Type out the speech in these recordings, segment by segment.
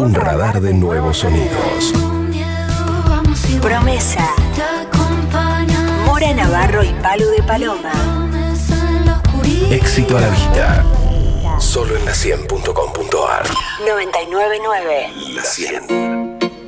un radar de nuevos sonidos. Promesa. Mora Navarro y Palu de Paloma. Éxito a la vista. Solo en la100.com.ar. 99.9. La 100.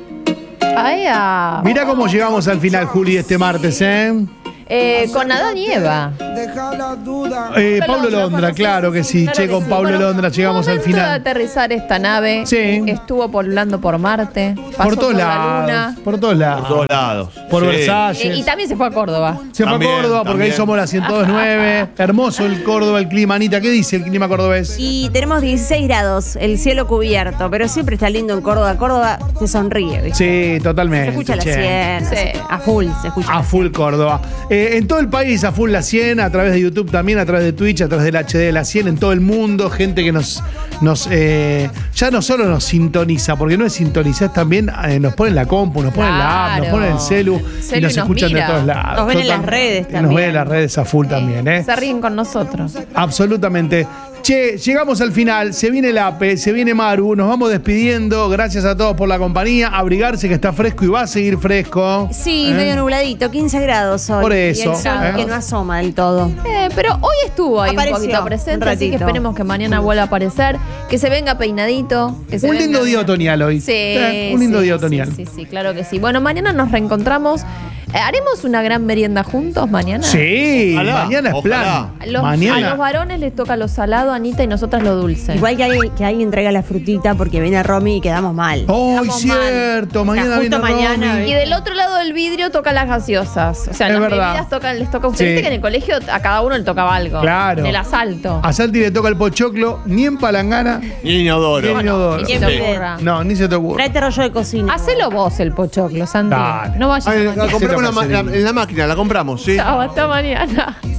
Mirá cómo llegamos al final, Juli, este martes, Con Adán y Eva. Pablo Londra, claro que sí. Claro Che, que con sí. Pablo Bueno, Londra llegamos al momento de final. aterrizar esta nave. Sí. Estuvo volando por Marte. Pasó Por todos la lados. Luna. Por todos lados. Por todos lados. Por Sí. Versalles. Y también se fue a Córdoba. Se fue También, a Córdoba porque también. ahí somos la 102.9. Hermoso el Córdoba, el clima. Anita, ¿qué dice el clima cordobés? Y tenemos 16 grados, el cielo cubierto, pero siempre está lindo en Córdoba. Córdoba te sonríe, ¿viste? Sí, Se totalmente. escucha la che. 100, Sí. a full se escucha. A full Córdoba. En todo el país, a full la 100, a través de YouTube también, a través de Twitch, a través del HD de la 100, en todo el mundo, gente que ya no solo nos sintoniza, porque no es sintonizar, también nos pone en la compu, nos pone en la app, nos pone en el celu y nos escuchan de mira. todos lados. Nos ven en las redes Nos también. ven en las redes a full también, ¿eh? Se ríen con nosotros. Absolutamente. Che, llegamos al final, se viene el APE, se viene Maru, nos vamos despidiendo, gracias a todos por la compañía, abrigarse que está fresco y va a seguir fresco. Sí, medio nubladito, 15 grados hoy. Por Y eso, el sol ¿eh? que no asoma del todo. Pero hoy estuvo ahí Apareció un poquito presente, un así que ratito. esperemos que mañana vuelva a aparecer. Que se venga peinadito. Que se Un lindo venga- día otoñal hoy. Sí, Un lindo sí, día otoñal. Sí, sí, claro que sí. Bueno, mañana nos reencontramos. ¿Haremos una gran merienda juntos mañana? Sí, Ojalá, mañana es ojalá. plan. A Mañana. los varones les toca lo salado, Anita, y nosotras lo dulce. Igual que alguien traiga la frutita porque viene Romy y quedamos mal. ¡Oh, Estamos cierto! mal. Mañana O sea, viene justo mañana, Romy. Y del otro lado del vidrio toca las gaseosas. O sea, Es las verdad. bebidas les toca a ustedes. Sí. Viste que en el colegio a cada uno le tocaba algo. Claro. En el asalto. A Santi le toca el pochoclo, ni en palangana, Y inodoro. ni en inodoro. Ni se te ocurra. No, ni se te ocurre. Tráete rollo de cocina. Hacelo vos el pochoclo, Santi. Dale. No vayas Ay, a la mañana. compramos Sí, en la máquina, la compramos, sí. Chao, hasta mañana.